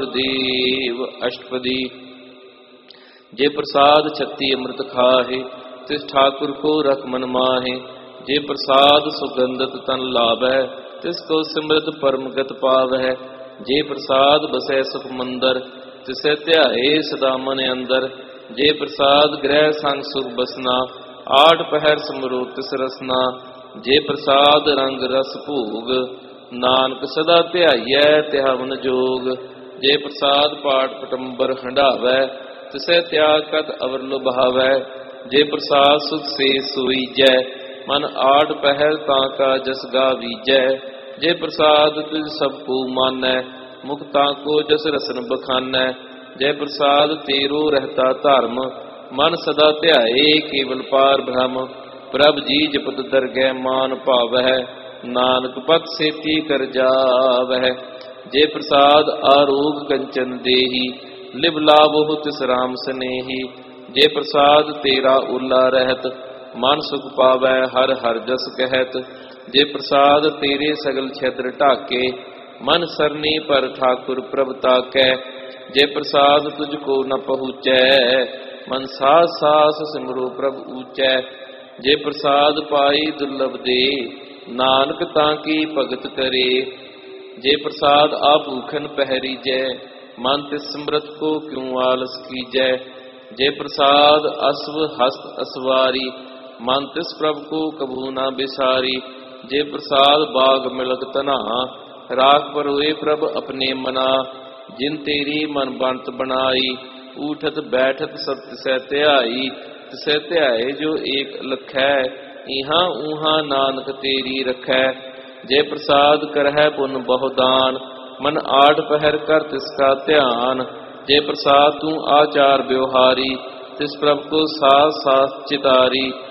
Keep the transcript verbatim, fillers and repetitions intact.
देव अष्टपदी। जे प्रसाद छत्ती अमृत खाहे, तिस ठाकुर को रख मन माहे। जे प्रसाद सुगंधत तन लावै, तिसको सिमरत परम गत पावै। जे प्रसाद बसै सुख मंदर, तिसे ध्याए सदा मन अंदर। जे प्रसाद ग्रह संग सुख बसना, आठ पहर समरो तिस रसना। जे प्रसाद रंग रस भोग, नानक सदा ध्याइयै ध्यावन जोग। जे प्रसाद पाठ पटंबर हंडावै, तिसै त्याग कत अवर लुभावै। जे प्रसाद सुख से सोईजै, मन आठ पहर तां का जस गावीजै। जे प्रसाद तुझ सब को मानै, मुख तां को जस रसन बखानै। जय प्रसाद तेरो रहता धर्म, मन सदा ध्याए केवल पार ब्रह्म। प्रभ जी जपत दरगह मान पावै, नानक पत सेती कर जावै। जे प्रसाद आरोग कंचन देही, लिव लाभो तिस राम स्नेही। जे प्रसाद तेरा उला रहत, मन सुख पावै हर हर जस कहत। जे प्रसाद तेरे सगल छेत्र ढाके, मन सरनी पर ठाकुर प्रभ ताकै। जे प्रसाद तुझको न पहुँचै, मन सास सास सिमरो प्रभ ऊचै। जे प्रसाद पाई दुर्लभ दे, नानक ताकी भगत करे। जे प्रसाद आभूखन पहरीजै, मन तिस सिमरत को क्यों आलस कीजै। जे प्रसाद अश्व हस्त असवारी, मन तिस प्रभ को कभू न बिसारी। जे प्रसाद बाग मिलक तना, राख परोए प्रभ अपने मना। जिन तेरी मन बंत बनाई, उठत बैठत सब तिसै ध्याई। तिसै ध्याए जो एक लखै, इहाँ ऊहाँ नानक तेरी रखै। जे प्रसाद करहै पुन बहुदान, मन आठ पहर कर तिसका ध्यान। जे प्रसाद तू आचार व्यवहारी, तिस प्रभ को साथ साथ चितारी।